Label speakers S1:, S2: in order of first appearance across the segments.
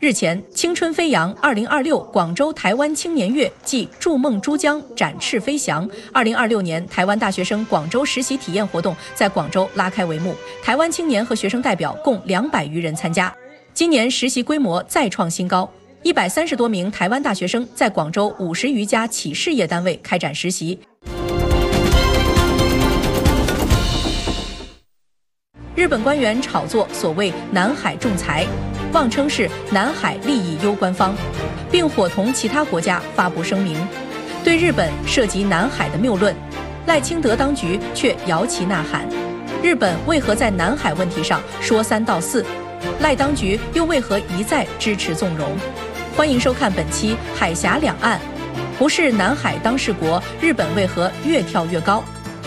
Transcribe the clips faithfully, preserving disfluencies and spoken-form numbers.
S1: 日前，青春飞扬二零二六广州台湾青年月暨筑梦珠江展翅飞翔二零二六年台湾大学生广州实习体验活动在广州拉开帷幕，台湾青年和学生代表共两百余人参加。今年实习规模再创新高，一百三十多名台湾大学生在广州五十余家企事业单位开展实习。日本官员炒作所谓南海仲裁，妄称是南海利益攸关方，并伙同其他国家发布声明，对日本涉及南海的谬论，赖清德当局却摇旗呐喊。日本为何在南海问题上说三道四？赖当局又为何一再支持纵容？欢迎收看本期《海峡两岸》，不是南海当事国，日本为何越跳越高？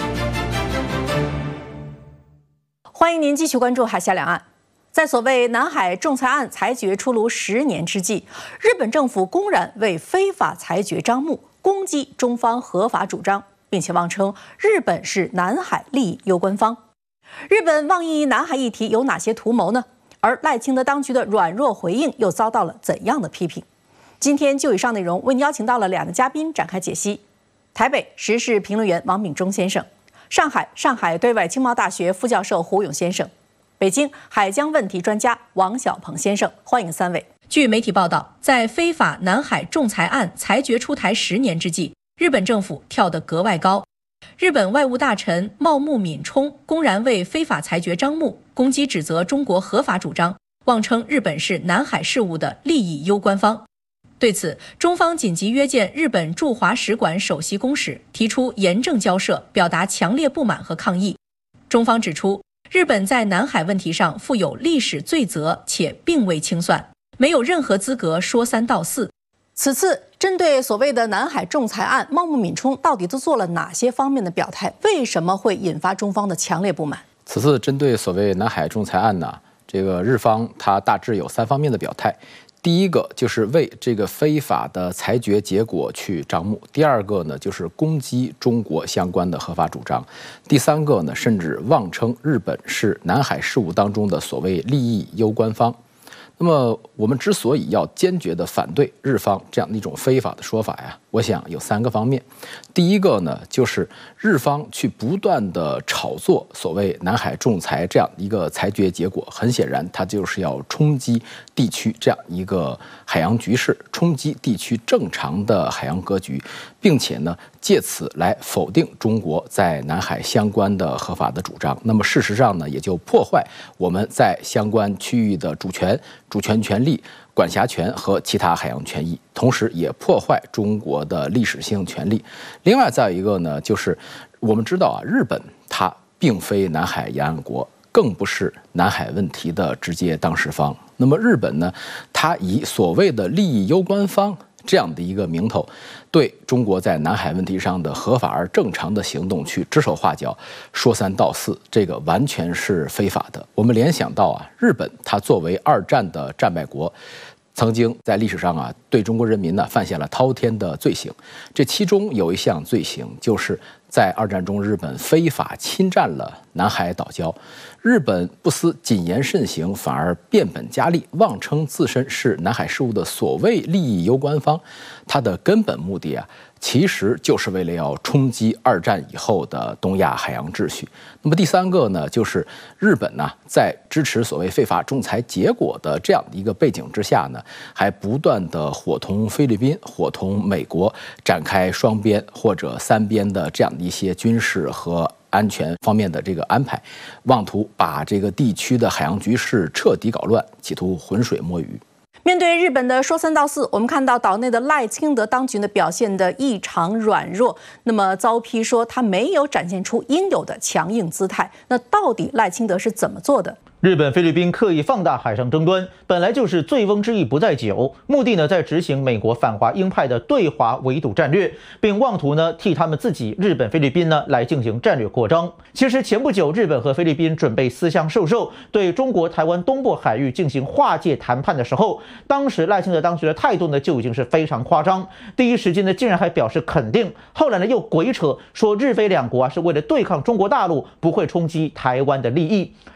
S1: 欢迎您继续关注《海峡两岸》。在所谓南海仲裁案裁决出炉十年之际，日本政府公然为非法裁决张目，攻击中方合法主张，并且妄称日本是南海利益攸关方。日本妄议南海议题有哪些图谋呢？而赖清德当局的软弱回应又遭到了怎样的批评？今天就以上内容为您邀请到了两个嘉宾展开解析：台北时事评论员王炳忠先生，上海上海对外经贸大学副教授胡勇先生，北京海疆问题专家王小鹏先生，欢迎三位。据媒体报道，在非法南海仲裁案裁决出台十年之际，日本政府跳得格外高。日本外务大臣茂木敏充公然为非法裁决张目，攻击指责中国合法主张，妄称日本是南海事务的利益攸关方。对此，中方紧急约见日本驻华使馆首席公使，提出严正交涉，表达强烈不满和抗议。中方指出，日本在南海问题上负有历史罪责，且并未清算，没有任何资格说三道四。此次针对所谓的南海仲裁案，茂木敏充到底都做了哪些方面的表态？为什么会引发中方的强烈不满？
S2: 此次针对所谓南海仲裁案呢，这个日方它大致有三方面的表态。第一个就是为这个非法的裁决结果去张目，第二个呢就是攻击中国相关的合法主张，第三个呢甚至妄称日本是南海事务当中的所谓利益攸关方。那么我们之所以要坚决地反对日方这样的一种非法的说法呀，我想有三个方面。第一个呢，就是日方去不断地炒作所谓南海仲裁这样一个裁决结果，很显然它就是要冲击地区这样一个海洋局势，冲击地区正常的海洋格局，并且呢借此来否定中国在南海相关的合法的主张。那么事实上呢，也就破坏我们在相关区域的主权、主权权利、管辖权和其他海洋权益，同时也破坏中国的历史性权利。另外再有一个呢，就是我们知道啊，日本它并非南海沿岸国，更不是南海问题的直接当事方。那么日本呢，它以所谓的利益攸关方这样的一个名头，对中国在南海问题上的合法而正常的行动去指手画脚、说三道四，这个完全是非法的。我们联想到啊，日本它作为二战的战败国，曾经在历史上啊对中国人民呢犯下了滔天的罪行。这其中有一项罪行，就是在二战中日本非法侵占了南海岛礁。日本不思谨言慎行，反而变本加厉，妄称自身是南海事务的所谓利益攸关方。它的根本目的啊，其实就是为了要冲击二战以后的东亚海洋秩序。那么第三个呢，就是日本呢在支持所谓非法仲裁结果的这样的一个背景之下呢，还不断的伙同菲律宾、伙同美国展开双边或者三边的这样的一些军事和安全方面的这个安排，妄图把这个地区的海洋局势彻底搞乱，企图浑水摸鱼。
S1: 面对日本的说三道四，我们看到岛内的赖清德当局呢表现得异常软弱，那么遭批说他没有展现出应有的强硬姿态。那到底赖清德是怎么做的？
S3: 日本、菲律宾刻意放大海上争端，本来就是醉翁之意不在酒，目的呢在执行美国反华鹰派的对华围堵战略，并妄图呢替他们自己日本、菲律宾呢来进行战略扩张。其实前不久，日本和菲律宾准备私相授受，对中国台湾东部海域进行划界谈判的时候，当时赖清德当局的态度呢就已经是非常夸张，第一时间呢竟然还表示肯定，后来呢又鬼扯说日菲两国啊是为了对抗中国大陆，不会冲击台湾的利益。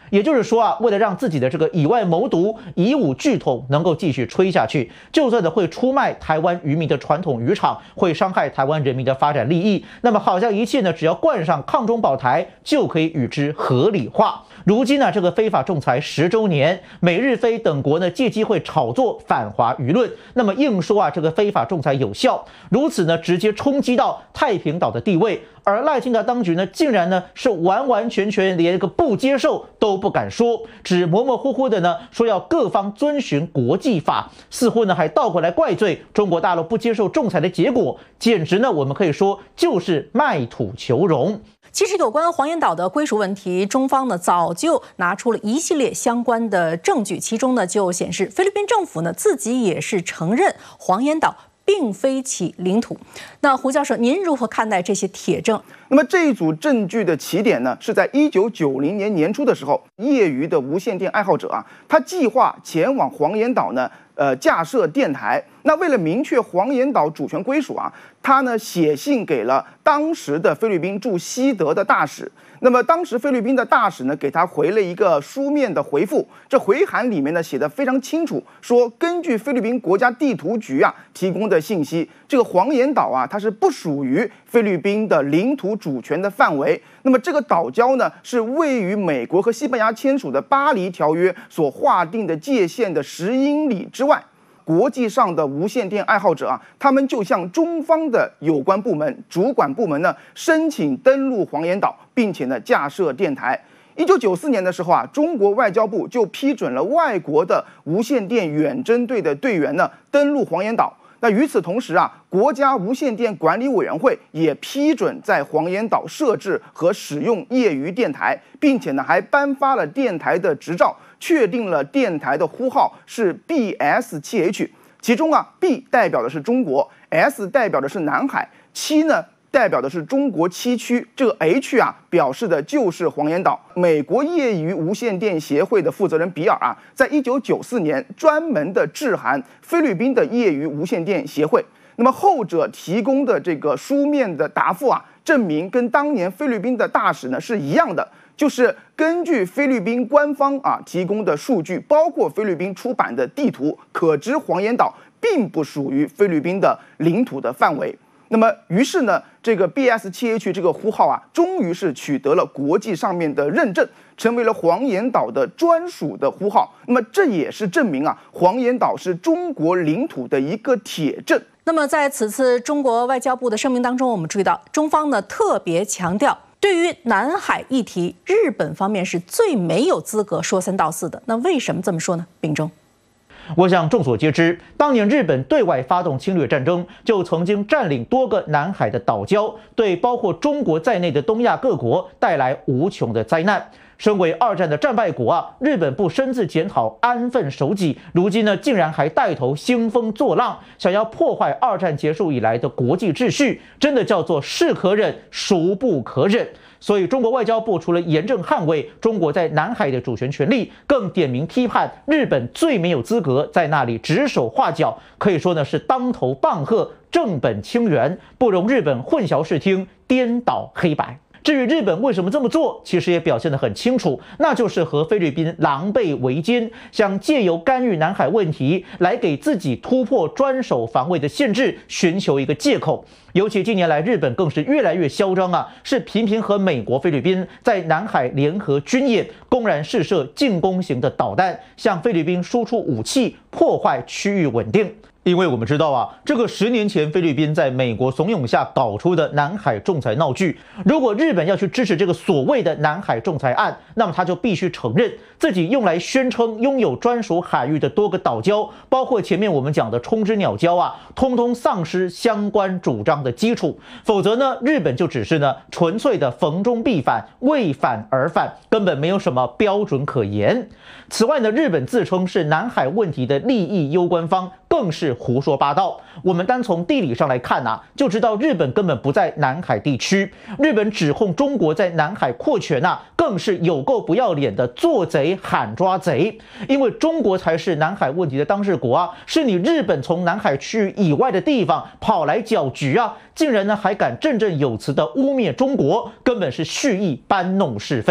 S3: 也就是说啊，为了让自己的这个以外谋独、以武拒统能够继续吹下去，就算的会出卖台湾渔民的传统渔场，会伤害台湾人民的发展利益，那么好像一切呢，只要冠上抗中保台，就可以与之合理化。如今呢，这个非法仲裁十周年，美日菲等国呢借机会炒作反华舆论，那么硬说啊，这个非法仲裁有效，如此呢，直接冲击到太平岛的地位。而赖清德当局呢，竟然呢是完完全全连一个不接受都不敢说，只模模糊糊的呢说要各方遵循国际法，似乎呢还倒过来怪罪中国大陆不接受仲裁的结果，简直呢我们可以说就是卖土求荣。
S1: 其实，有关黄岩岛的归属问题，中方呢早就拿出了一系列相关的证据，其中呢就显示菲律宾政府呢自己也是承认黄岩岛并非其领土。那胡教授，您如何看待这些铁证？
S4: 那么这一组证据的起点呢，是在一九九零年年初的时候，业余的无线电爱好者啊，他计划前往黄岩岛呢，呃，架设电台。那为了明确黄岩岛主权归属啊，他呢写信给了当时的菲律宾驻西德的大使。那么当时菲律宾的大使呢，给他回了一个书面的回复。这回函里面呢写得非常清楚，说根据菲律宾国家地图局啊提供的信息，这个黄岩岛啊，它是不属于菲律宾的领土主权的范围。那么这个岛礁呢，是位于美国和西班牙签署的巴黎条约所划定的界限的十英里之外。国际上的无线电爱好者啊，他们就向中方的有关部门、主管部门呢申请登陆黄岩岛，并且呢架设电台。一九九四年的时候啊，中国外交部就批准了外国的无线电远征队的队员呢登陆黄岩岛。那与此同时啊，国家无线电管理委员会也批准在黄岩岛设置和使用业余电台，并且呢还颁发了电台的执照，确定了电台的呼号是 B S 七 H， 其中啊 B 代表的是中国， S 代表的是南海，七呢代表的是中国七区，这个 H 啊表示的就是黄岩岛。美国业余无线电协会的负责人比尔啊，在一九九四年专门的致函菲律宾的业余无线电协会，那么后者提供的这个书面的答复啊，证明跟当年菲律宾的大使呢是一样的，就是根据菲律宾官方啊提供的数据，包括菲律宾出版的地图，可知黄岩岛并不属于菲律宾的领土的范围。那么，于是呢，这个 B S 七 H 这个呼号啊，终于是取得了国际上面的认证，成为了黄岩岛的专属的呼号。那么，这也是证明啊，黄岩岛是中国领土的一个铁证。
S1: 那么，在此次中国外交部的声明当中，我们注意到，中方呢特别强调，对于南海议题，日本方面是最没有资格说三道四的。那为什么这么说呢？秉忠。
S3: 我想众所皆知，当年日本对外发动侵略战争，就曾经占领多个南海的岛礁，对包括中国在内的东亚各国带来无穷的灾难。身为二战的战败国啊，日本不深自检讨、安分守己，如今呢，竟然还带头兴风作浪，想要破坏二战结束以来的国际秩序，真的叫做是可忍，孰不可忍。所以，中国外交部除了严正捍卫中国在南海的主权权利，更点名批判日本最没有资格在那里指手画脚，可以说呢是当头棒喝，正本清源，不容日本混淆视听、颠倒黑白。至于日本为什么这么做，其实也表现得很清楚，那就是和菲律宾狼狈为奸，想借由干预南海问题来给自己突破专守防卫的限制寻求一个借口。尤其近年来，日本更是越来越嚣张啊，是频频和美国、菲律宾在南海联合军演，公然试射进攻型的导弹，向菲律宾输出武器，破坏区域稳定。因为我们知道啊，这个十年前菲律宾在美国怂恿下搞出的南海仲裁闹剧，如果日本要去支持这个所谓的南海仲裁案，那么他就必须承认自己用来宣称拥有专属海域的多个岛礁，包括前面我们讲的冲之鸟礁啊，通通丧失相关主张的基础。否则呢，日本就只是呢纯粹的逢中必反，为反而反，根本没有什么标准可言。此外呢，日本自称是南海问题的利益攸关方，更是胡说八道。我们单从地理上来看啊，就知道日本根本不在南海地区。日本指控中国在南海扩权啊，更是有够不要脸的做贼喊抓贼。因为中国才是南海问题的当事国啊，是你日本从南海区域以外的地方跑来搅局啊，竟然呢还敢振振有词的污蔑中国，根本是蓄意搬弄是非。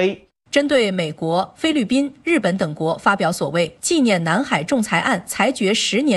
S1: 针对美国、菲律宾、日本等国发表所谓纪念南海仲裁案裁决十年。